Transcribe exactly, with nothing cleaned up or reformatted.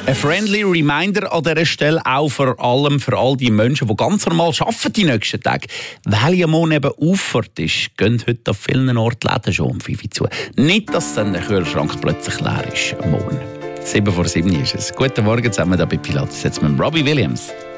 Ein friendly Reminder an dieser Stelle auch vor allem für all die Menschen, die ganz normal arbeiten die nächsten Tage. Weil ja morgen eben Auffahrt ist, gehen heute an vielen Orten Läden schon um fünf Uhr zu. Nicht, dass dann der Kühlschrank plötzlich leer ist am Morgen. sieben vor sieben ist es. Guten Morgen zusammen hier bei Pilates, jetzt mit Robbie Williams.